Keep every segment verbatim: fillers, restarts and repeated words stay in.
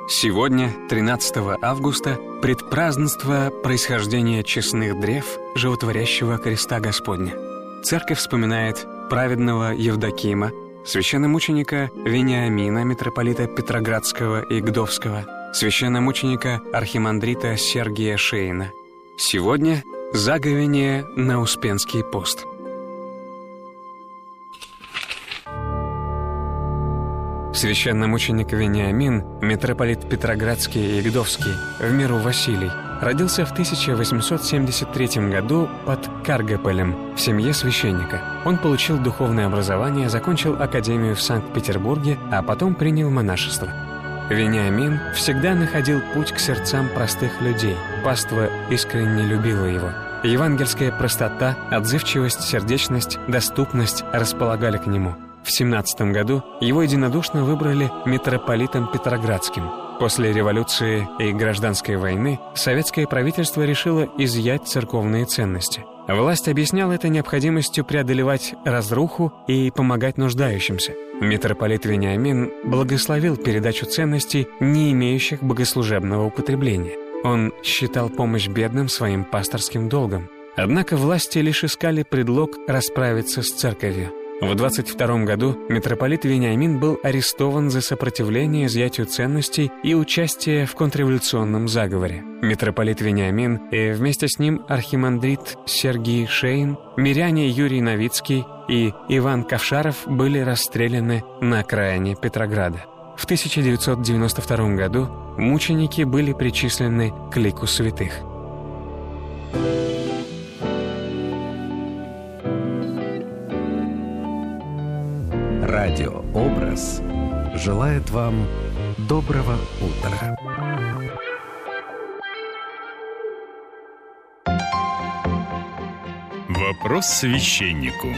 Сегодня, тринадцатого августа, предпразднество происхождения честных древ животворящего креста Господня. Церковь вспоминает праведного Евдокима, священномученика Вениамина, митрополита Петроградского и Гдовского, священномученика архимандрита Сергия Шейна. Сегодня заговение на Успенский пост. Священномученик Вениамин, митрополит Петроградский и Гдовский, в миру Василий, родился в тысяча восемьсот семьдесят третьем году под Каргополем в семье священника. Он получил духовное образование, закончил академию в Санкт-Петербурге, а потом принял монашество. Вениамин всегда находил путь к сердцам простых людей. Паства искренне любила его. Евангельская простота, отзывчивость, сердечность, доступность располагали к нему. В семнадцатом году его единодушно выбрали митрополитом Петроградским. После революции и гражданской войны советское правительство решило изъять церковные ценности. Власть объясняла это необходимостью преодолевать разруху и помогать нуждающимся. Митрополит Вениамин благословил передачу ценностей, не имеющих богослужебного употребления. Он считал помощь бедным своим пасторским долгом. Однако власти лишь искали предлог расправиться с церковью. В двадцать втором году митрополит Вениамин был арестован за сопротивление изъятию ценностей и участие в контрреволюционном заговоре. Митрополит Вениамин и вместе с ним архимандрит Сергий Шейн, миряне Юрий Новицкий и Иван Ковшаров были расстреляны на окраине Петрограда. В тысяча девятьсот девяносто втором году мученики были причислены к лику святых. Радиообраз желает вам доброго утра. Вопрос священнику.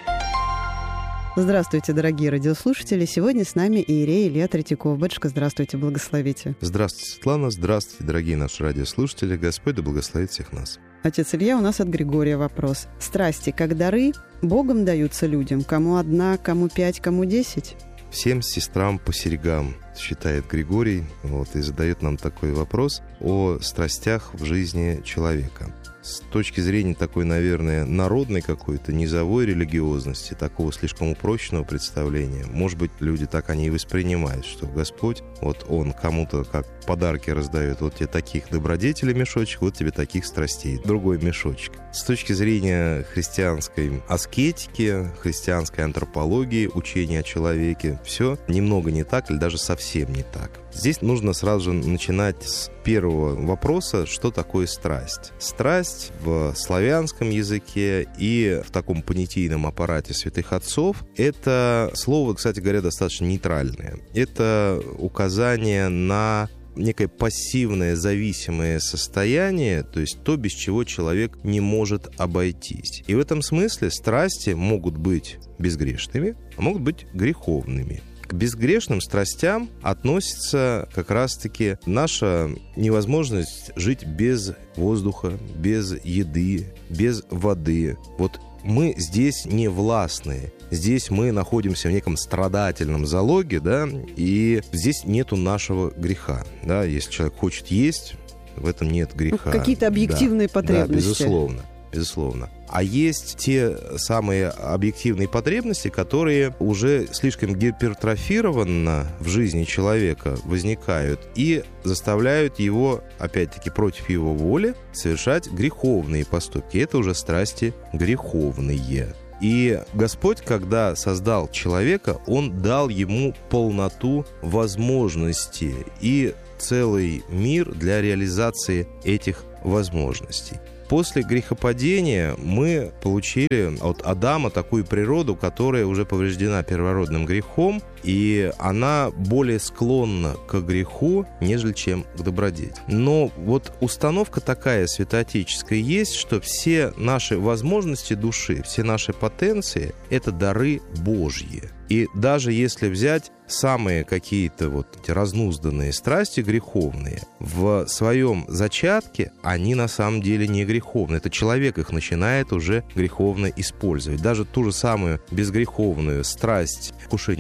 Здравствуйте, дорогие радиослушатели. Сегодня с нами иерей Илья Третьяков. Батюшка, здравствуйте, благословите. Здравствуйте, Светлана. Здравствуйте, дорогие наши радиослушатели. Господь да благословит всех нас. Отец Илья, у нас от Григория вопрос. Страсти, как дары, Богом даются людям? Кому одна, кому пять, кому десять? Всем сестрам по серьгам, считает Григорий, вот, и задает нам такой вопрос о страстях в жизни человека. С точки зрения такой, наверное, народной какой-то, низовой религиозности, такого слишком упрощенного представления, может быть, люди так они и воспринимают, что Господь, вот Он кому-то как подарки раздает, вот тебе таких добродетелей мешочек, вот тебе таких страстей, другой мешочек. С точки зрения христианской аскетики, христианской антропологии, учения о человеке, все немного не так или даже совсем не так. Здесь нужно сразу же начинать с первого вопроса, что такое страсть. Страсть в славянском языке и в таком понятийном аппарате святых отцов — это слово, кстати говоря, достаточно нейтральное. Это указание на некое пассивное зависимое состояние, то есть то, без чего человек не может обойтись. И в этом смысле страсти могут быть безгрешными, а могут быть греховными. К безгрешным страстям относится как раз-таки наша невозможность жить без воздуха, без еды, без воды. Вот мы здесь не властны. Здесь мы находимся в неком страдательном залоге, да, и здесь нету нашего греха. Да, если человек хочет есть, в этом нет греха. Ну, какие-то объективные да, потребности. Да, безусловно. Безусловно. А есть те самые объективные потребности, которые уже слишком гипертрофированно в жизни человека возникают и заставляют его, опять-таки, против его воли совершать греховные поступки. Это уже страсти греховные. И Господь, когда создал человека, Он дал ему полноту возможностей и целый мир для реализации этих возможностей. После грехопадения мы получили от Адама такую природу, которая уже повреждена первородным грехом, и она более склонна к греху, нежели чем к добродетели. Но вот установка такая святоотеческая есть, что все наши возможности души, все наши потенции — это дары Божьи. И даже если взять самые какие-то вот эти разнузданные страсти греховные, в своем зачатке они на самом деле не греховны. Это человек их начинает уже греховно использовать. Даже ту же самую безгреховную страсть вкушения пищи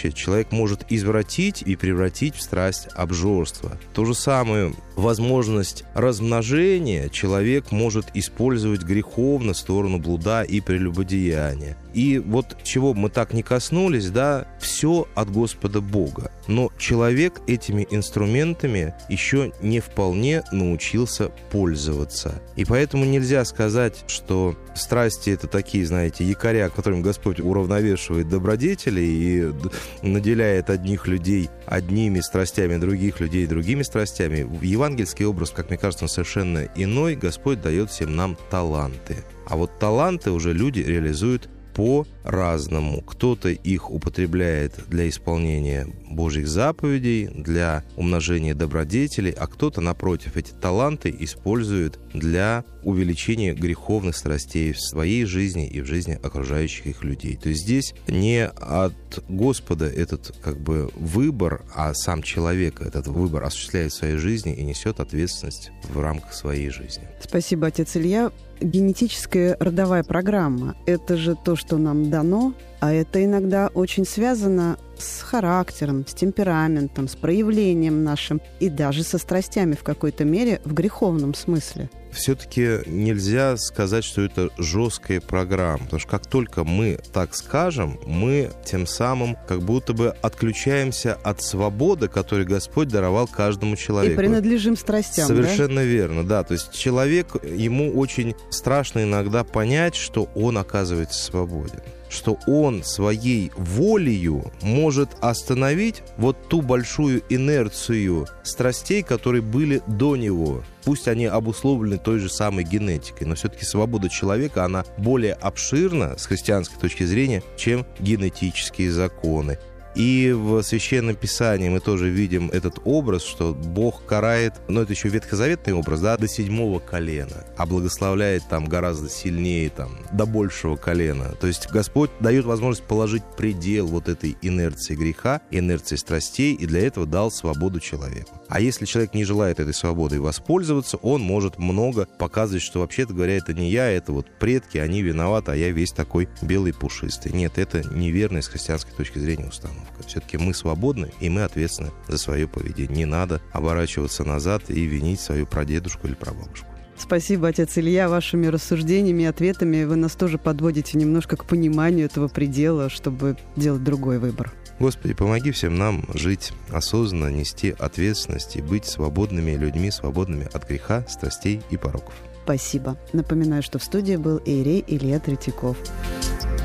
вещи человек может извратить и превратить в страсть обжорства. То же самое, возможность размножения человек может использовать греховно в сторону блуда и прелюбодеяния. И вот чего мы так не коснулись, да, все от Господа Бога. Но человек этими инструментами еще не вполне научился пользоваться. И поэтому нельзя сказать, что страсти — это такие, знаете, якоря, которым Господь уравновешивает добродетели и наделяет одних людей одними страстями, других людей другими страстями. Евангельский образ, как мне кажется, он совершенно иной. Господь дает всем нам таланты. А вот таланты уже люди реализуют по-разному. Кто-то их употребляет для исполнения Божьих заповедей, для умножения добродетелей, а кто-то, напротив, эти таланты использует для увеличения греховных страстей в своей жизни и в жизни окружающих их людей. То есть здесь не от Господа этот как бы выбор, а сам человек этот выбор осуществляет в своей жизни и несет ответственность в рамках своей жизни. Спасибо, отец Илья. Генетическая родовая программа – это же то, что нам дано, а это иногда очень связано с характером, с темпераментом, с проявлением нашим и даже со страстями в какой-то мере в греховном смысле. Все-таки нельзя сказать, что это жесткая программа, потому что как только мы так скажем, мы тем самым как будто бы отключаемся от свободы, которую Господь даровал каждому человеку. И принадлежим страстям, Совершенно да? верно, да. То есть человек, ему очень страшно иногда понять, что он оказывается свободен, что он своей волею может остановить вот ту большую инерцию страстей, которые были до него. Пусть они обусловлены той же самой генетикой, но все-таки свобода человека, она более обширна с христианской точки зрения, чем генетические законы. И в Священном Писании мы тоже видим этот образ, что Бог карает, ну это еще ветхозаветный образ, да, до седьмого колена, а благословляет там гораздо сильнее, там, до большего колена. То есть Господь дает возможность положить предел вот этой инерции греха, инерции страстей, и для этого дал свободу человеку. А если человек не желает этой свободой воспользоваться, он может много показывать, что вообще-то говоря, это не я, это вот предки, они виноваты, а я весь такой белый пушистый. Нет, это неверная с христианской точки зрения установка. Все-таки мы свободны, и мы ответственны за свое поведение. Не надо оборачиваться назад и винить свою прадедушку или прабабушку. Спасибо, отец Илья. Вашими рассуждениями и ответами вы нас тоже подводите немножко к пониманию этого предела, чтобы делать другой выбор. Господи, помоги всем нам жить осознанно, нести ответственность и быть свободными людьми, свободными от греха, страстей и пороков. Спасибо. Напоминаю, что в студии был иерей Илья Третьяков.